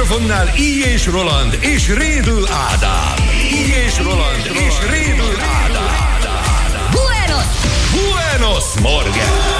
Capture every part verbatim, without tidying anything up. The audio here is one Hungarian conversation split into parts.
mikrofonnál Így és Roland és Rédl Ádám. Így és Roland és Rédl Ádám. Buenos! Buenos Morgen!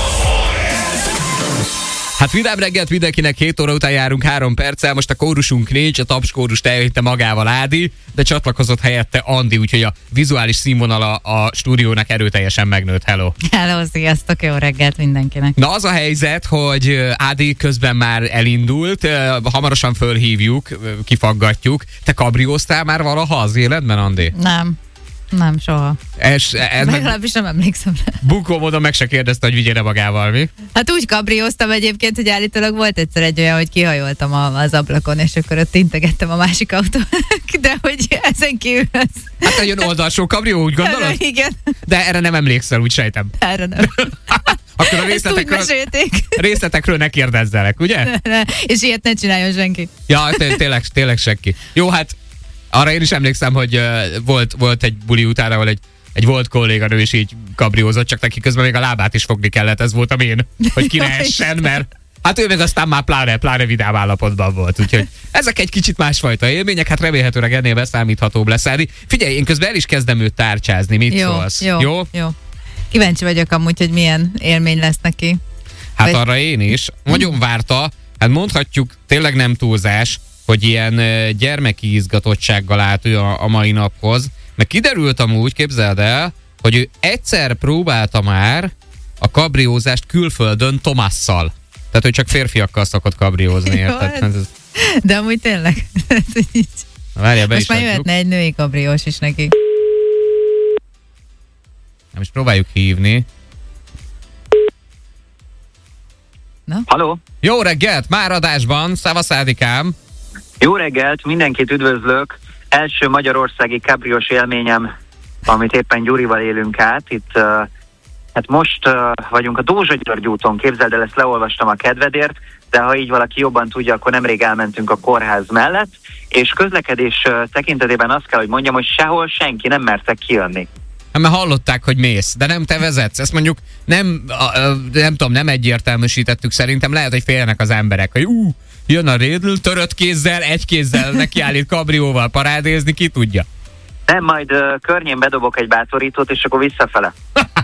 Hát vidám reggelt mindenkinek, hét óra után járunk három perccel, most a kórusunk nincs, a tapskórust elvitte magával Ádi, de csatlakozott helyette Andi, úgyhogy a vizuális színvonala a stúdiónak erőteljesen megnőtt. Hello! Hello, sziasztok, jó reggelt mindenkinek! Na az a helyzet, hogy Ádi közben már elindult, hamarosan fölhívjuk, kifaggatjuk. Te kabrióztál már valaha az életben, Andi? Nem. Nem, soha. Ez, ez Legalábbis nem emlékszem rá. Bukó módon meg se kérdezte, hogy vigyél magával, mi? Hát úgy kabrióztam egyébként, hogy állítólag volt egyszer egy olyan, hogy kihajoltam a, az ablakon, és akkor ott integettem a másik autónak, de hogy ezen kívül ez... Hát egy oldalsó kabrió, úgy gondolod? Erre, igen. De erre nem emlékszel, úgy sejtem. Erre nem. Akkor a részletekről, részletekről ne kérdezzelek, ugye? Ne, ne. És ilyet ne csináljon senki. Ja, tényleg, tényleg senki. Jó, hát arra én is emlékszem, hogy uh, volt, volt egy buli után, ahol egy, egy volt kolléganő is így kabriózott, csak neki közben még a lábát is fogni kellett, ez voltam én, hogy ki ne essen, mert hát ő meg aztán már pláne, pláne vidám állapotban volt, úgyhogy ezek egy kicsit másfajta élmények, hát remélhetőleg ennél beszámíthatóbb lesz. Figyelj, én közben el is kezdem őt tárcsázni, mit jó, szólsz? Jó, jó, jó. Kíváncsi vagyok amúgy, hogy milyen élmény lesz neki. Hát Vagy... arra én is. Nagyon várta, hát mondhatjuk, tényleg nem túlzás, hogy ilyen gyermeki izgatottsággal állt ő a, a mai naphoz. Meg kiderült amúgy, képzeld el, hogy ő egyszer próbálta már a kabriózást külföldön Tomasszal. Tehát, hogy csak férfiakkal szokott kabriózni, érted? Jó, ez... De amúgy tényleg. Várjál, be most is már adjuk. jöhetne egy női kabriós is neki. Nem is próbáljuk hívni. Na? Halló! Jó reggelt, már adásban, szevasz Ádikám! Jó reggelt, mindenkit üdvözlök. Első magyarországi kabriós élményem, amit éppen Gyurival élünk át. Itt uh, hát most uh, vagyunk a Dózsa György úton, képzeld el, ezt leolvastam a kedvedért, de ha így valaki jobban tudja, akkor nemrég elmentünk a kórház mellett, és közlekedés uh, tekintetében azt kell, hogy mondjam, hogy sehol senki nem mertek kijönni. Hát mert hallották, hogy mész, de nem te vezetsz. Ezt mondjuk nem, a, a, nem tudom, nem egyértelműsítettük szerintem. Lehet, hogy félnek az emberek, hogy ú, jön a Rédl, törött kézzel, egy kézzel nekiállít kabrióval parádézni, ki tudja. Nem, majd uh, környén bedobok egy bátorítót, és akkor visszafele.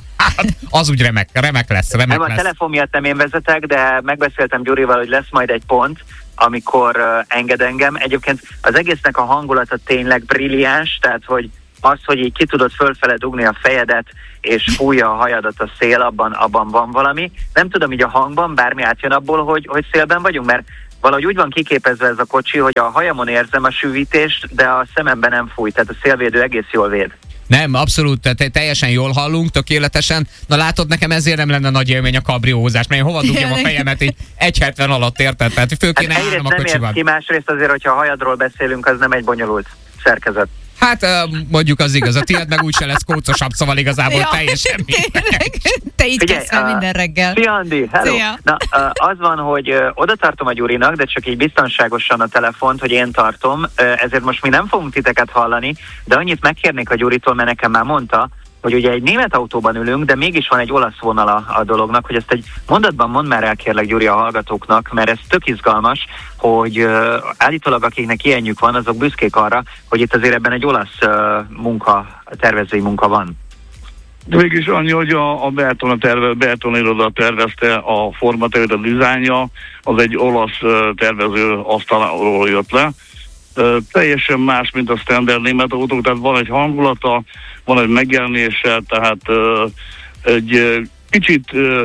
Az úgy remek, remek lesz, remek nem, lesz. A telefon miatt nem én vezetek, de megbeszéltem Gyurival, hogy lesz majd egy pont, amikor uh, enged engem. Egyébként az egésznek a hangulata tényleg brilliáns, tehát hogy az, hogy így ki tudod fölfele dugni a fejedet, és fújja a hajadat a szél, abban, abban van valami. Nem tudom, így a hangban bármi átjön abból, hogy, hogy szélben vagyunk, mert valahogy úgy van kiképezve ez a kocsi, hogy a hajamon érzem a sűvítést, de a szememben nem fúj, tehát a szélvédő egész jól véd. Nem, abszolút, te, teljesen jól hallunk, tökéletesen. Na látod, nekem ezért nem lenne nagy élmény a kabriózás, mert én hova dugjam a fejemet így egy hetven alatt, érted? Tehát föl kéne hát állnom a nem kocsiban. érsz ki, másrészt azért, hogyha a hajadról beszélünk, az nem egy bonyolult szerkezet. Hát mondjuk az igaz, a tiéd meg úgyse lesz kócosabb, szóval igazából ja, teljesen tényleg. Te így Figyelj, kezd fel uh, minden reggel. Szia, Andi, hello. Szia. Na, uh, az van, hogy uh, oda tartom a Gyurinak, de csak így biztonságosan a telefont, hogy én tartom, uh, ezért most mi nem fogunk titeket hallani, de annyit megkérnék a Gyuritól, mert nekem már mondta, hogy ugye egy német autóban ülünk, de mégis van egy olasz vonala a dolognak, hogy ezt egy mondatban mondd már el, kérlek, Gyuri, a hallgatóknak, mert ez tök izgalmas, hogy uh, állítólag akiknek ilyenjük van, azok büszkék arra, hogy itt azért ebben egy olasz uh, munka, tervezői munka van. De mégis annyi, hogy a, a Bertone, terve, Bertone iroda tervezte a formatervet, a dizájnja, az egy olasz uh, tervező asztaláról jött le. Uh, teljesen más, mint a standard német autók, tehát van egy hangulata, van egy megjelenése, tehát uh, egy uh, kicsit uh,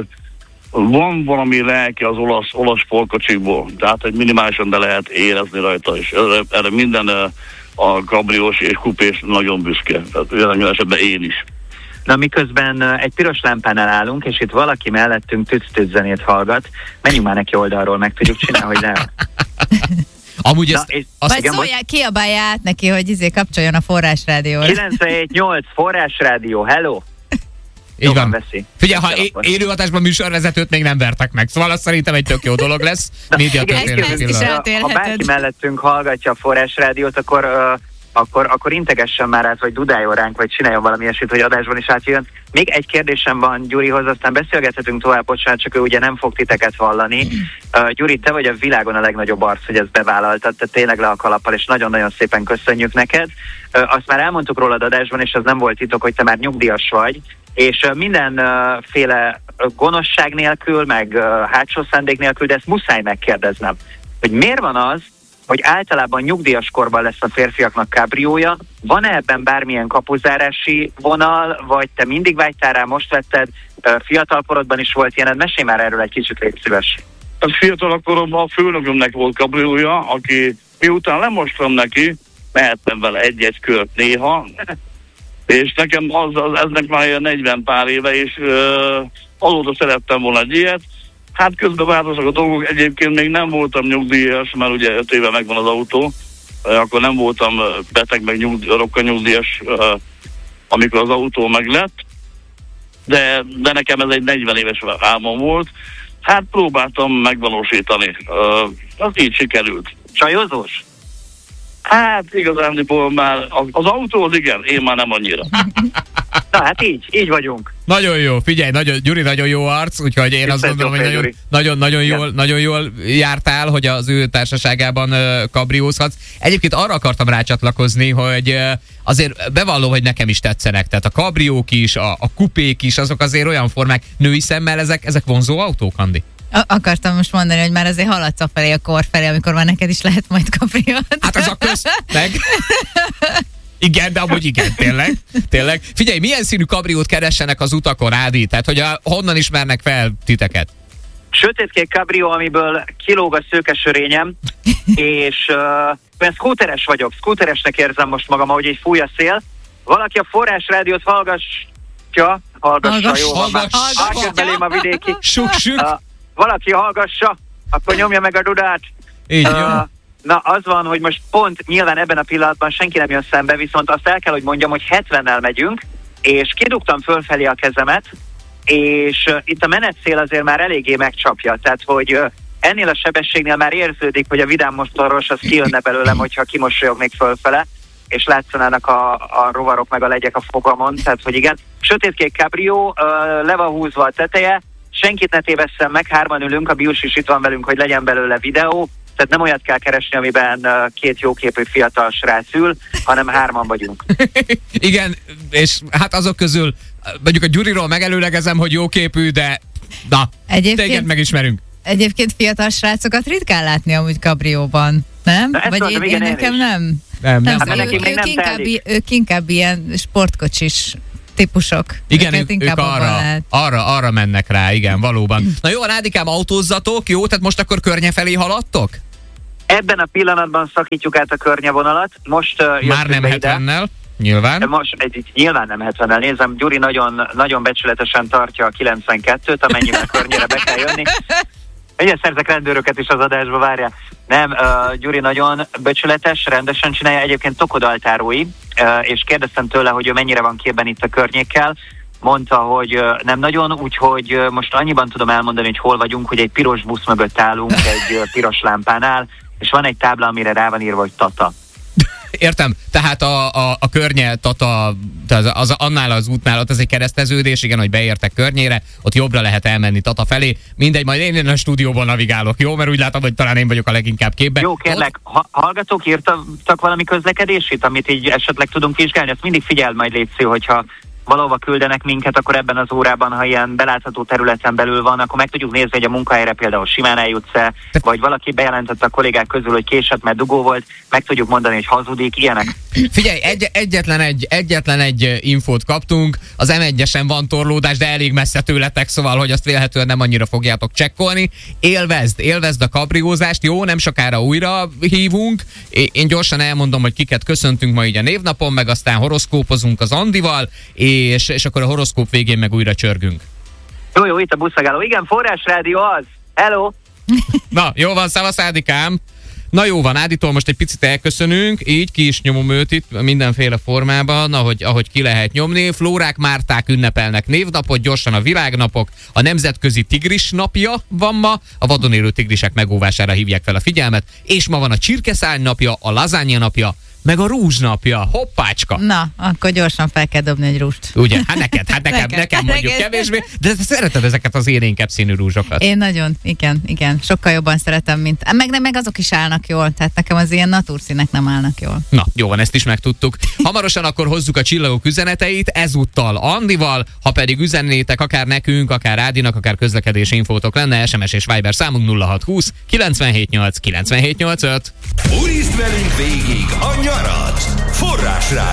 van valami lelke az olasz, olasz sportkocsikból, tehát egy minimálisan de lehet érezni rajta, és erre, erre minden uh, a kabriós és kupés nagyon büszke, tehát olyan esetben én is. Na, miközben egy piros lámpánál állunk, és itt valaki mellettünk tüc-tüc zenét hallgat, menjünk már neki oldalról, meg tudjuk csinálni, hogy nem. Amúgy Na, ezt... és, azt Vagy szólják, kiabálja át neki, hogy izé kapcsoljon a forrásrádióra. kilencvenhét nyolc Forrásrádió, hello! Így van. Veszi. Figyelj, ha é- élőadásban műsorvezetőt még nem vertek meg, szóval azt szerintem egy tök jó dolog lesz. Média igen, történet ezt is pillanat. átélheted. Ha bárki mellettünk hallgatja a Forrásrádiót, akkor uh, akkor, akkor integessen már át, vagy dudáljon ránk, vagy csináljon valami ilyesmit, hogy adásban is átjön. Még egy kérdésem van Gyurihoz, aztán beszélgethetünk tovább, bocsánat, csak ő ugye nem fog titeket vallani. Uh, Gyuri, te vagy a világon a legnagyobb arc, hogy ezt bevállaltad, te tényleg le a kalappal, és nagyon-nagyon szépen köszönjük neked. Uh, azt már elmondtuk rólad adásban, és az nem volt titok, hogy te már nyugdíjas vagy, és uh, mindenféle uh, gonoszság nélkül, meg uh, hátsó szándék nélkül, de ezt muszáj megkérdeznem, hogy miért van az, hogy általában nyugdíjas korban lesz a férfiaknak kábriója. Van-e ebben bármilyen kapuzárási vonal, vagy te mindig vágytál rá, most vetted, fiatalkorodban is volt ilyened? Mesélj már erről egy kicsit, légy szíves. Fiatal koromban a főnökömnek volt kabriója, aki miután lemostam neki, mehettem vele egy-egy kört néha, és nekem az, az eznek már ilyen negyven pár éve, és uh, azóta szerettem volna egy ilyet. Hát közben változnak a dolgok, egyébként még nem voltam nyugdíjas, mert ugye öt éve megvan az autó, akkor nem voltam beteg, meg nyugdíj, rokkanyugdíjas, amikor az autó meglett, de, de nekem ez egy negyven éves álmom volt. Hát próbáltam megvalósítani, az így sikerült. Csajozós? Hát igazán már az autó az igen, én már nem annyira. Na hát így, így vagyunk. Nagyon jó, figyelj, nagyon, Gyuri nagyon jó arc, úgyhogy én azt gondolom, hogy nagyon, nagyon, nagyon, jól, nagyon jól jártál, hogy az ő társaságában uh, kabriózhatsz. Egyébként arra akartam rácsatlakozni, hogy uh, azért bevallom, hogy nekem is tetszenek. Tehát a kabriók is, a, a kupék is, azok azért olyan formák. Női szemmel ezek, ezek vonzó autók, Andi? Akartam most mondani, hogy már azért haladsz a felé, a kor felé, amikor már neked is lehet majd kabriót. Hát az a közt, meg... Igen, de amúgy igen, tényleg. tényleg. Figyelj, milyen színű kabriót keressenek az utakon, Ádi? Tehát, hogy a, honnan ismernek fel titeket? Sötétkék kabrió, amiből kilóg a szőkesörényem, és uh, én szkúteres vagyok, szkúteresnek érzem most magam, ahogy így fúj a szél. Valaki a Forrás Rádiót hallgassa, hallgassa, Hallgass, jó van már. Hallgass belém a vidéki. Suk, suk. Uh, valaki hallgassa, akkor nyomja meg a dudát. Így uh, jó. Na, az van, hogy most pont nyilván ebben a pillanatban senki nem jön szembe, viszont azt el kell, hogy mondjam, hogy hetvennel megyünk, és kidugtam fölfelé a kezemet, és uh, itt a menetszél azért már eléggé megcsapja, tehát hogy uh, ennél a sebességnél már érződik, hogy a vidám mostoros az kijönne belőlem, hogyha kimosolyognék fölfele, és látszanának a, a rovarok meg a legyek a fogamon, tehát hogy igen. Sötétkék kabrió, uh, le van húzva a teteje, senkit ne tévesszem meg, hárman ülünk, a Bius is itt van velünk, hogy legyen belőle videó, tehát nem olyat kell keresni, amiben uh, két jóképű fiatal srác ül, hanem hárman vagyunk. Igen, és hát azok közül mondjuk a Gyuriról megelőlegezem, hogy jóképű, de na, Egyébként... téged megismerünk. Egyébként fiatal srácokat ritkán látni amúgy kabrióban, nem? Na, vagy mondom, én, igen, én én nekem is. nem. Nem, nem. Hát, nem nekik még ők, nem inkább, telik. ők inkább ilyen sportkocsis típusok. Igen, Őket ők, ők inkább abban arra, lehet. arra, arra mennek rá, igen, valóban. Na jó, Rádikám, autózzatok, jó? Tehát most akkor Környe felé haladtok? Ebben a pillanatban szakítjuk át a környevonalat. Most uh, Már nem hetvennel, nyilván. Most egy, nyilván nem hetvennel. Nézem, Gyuri nagyon, nagyon becsületesen tartja a kilencvenkettőt, amennyiben környére be kell jönni. Ugye szerzek rendőröket is az adásba, várjál. Nem, uh, Gyuri nagyon becsületes, rendesen csinálja, egyébként tokodaltárói, uh, és kérdeztem tőle, hogy ő mennyire van képben itt a környékkel. Mondta, hogy uh, nem nagyon, úgyhogy uh, most annyiban tudom elmondani, hogy hol vagyunk, hogy egy piros busz mögött állunk, egy uh, piros lámpánál, és van egy tábla, amire rá van írva, hogy Tata. Értem, tehát a, a, a Környe Tata, az, az, annál az útnál, ott ez egy kereszteződés, igen, hogy beértek Környére, ott jobbra lehet elmenni Tata felé. Mindegy, majd én, én a stúdióban navigálok, jó? Mert úgy látom, hogy talán én vagyok a leginkább képben. Jó, kérlek, ha, hallgatók írtak valami közlekedését, amit így esetleg tudunk vizsgálni, azt mindig figyel majd létsző, hogyha valahova küldenek minket, akkor ebben az órában, ha ilyen belátható területen belül van, akkor meg tudjuk nézni, hogy a munkahelyre például simán eljutsz-e, vagy valaki bejelentette a kollégák közül, hogy késett, mert dugó volt, meg tudjuk mondani, hogy hazudik, ilyenek. Figyelj, egy, egyetlen, egy, egyetlen egy infót kaptunk, az em egyesen van torlódás, de elég messze tőletek, szóval, hogy azt vélhetően nem annyira fogjátok csekkolni. Élvezd, élvezd a kabriózást, jó, nem sokára újra hívunk. Én gyorsan elmondom, hogy kiket köszöntünk ma így a névnapon, meg aztán horoszkópozunk az Andival, és, és akkor a horoszkóp végén meg újra csörgünk. Jó, jó, itt a buszmegálló. Igen, Forrás Rádió az. Hello! Na, jó van, szevasz Ádikám! Na jó van, Áditól most egy picit elköszönünk, így ki is nyomom őt itt mindenféle formában, ahogy, ahogy ki lehet nyomni. Flórák, Márták ünnepelnek névnapot, gyorsan a világnapok, a Nemzetközi Tigris napja van ma, a vadon élő tigrisek megóvására hívják fel a figyelmet, és ma van a csirkeszárny napja, a lazánja napja, meg a rúzsnapja. Hoppácska. Na, akkor gyorsan fel kell dobni egy rúst. Ugye? Hát neked, hát nekem, Nekem. nekem mondjuk Neked. kevésbé, de szereted ezeket az élénkebb színű rúzsokat. Én nagyon, igen, igen. Sokkal jobban szeretem, mint... Meg, nem, meg azok is állnak jól, tehát nekem az ilyen naturszínek nem állnak jól. Na, jó van, ezt is megtudtuk. Hamarosan akkor hozzuk a csillagok üzeneteit, ezúttal Andival, ha pedig üzennétek akár nekünk, akár Ádinak, akár közlekedési infótok lenne, es em es és Viber számunk nulla hat húsz kilencvenhét nyolc kilencvenhét nyolcvanöt. Burizd velünk végig a nyarat! Forrás Rádió.